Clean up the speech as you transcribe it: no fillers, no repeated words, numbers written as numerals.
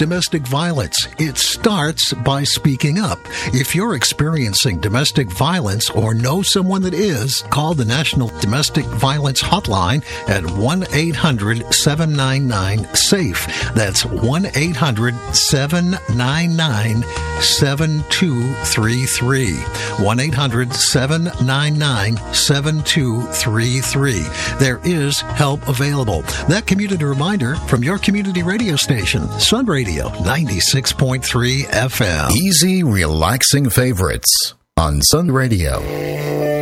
domestic violence. It starts by speaking up. If you're experiencing domestic violence or know someone that is, call the National Domestic Violence Hotline at 1-800-799-SAFE. That's 1-800-799-7233. 1-800-799-7233. There is help available. That community reminder from your community radio station, Sun Radio 96.3 FM. Easy, relaxing favorites on Sun Radio.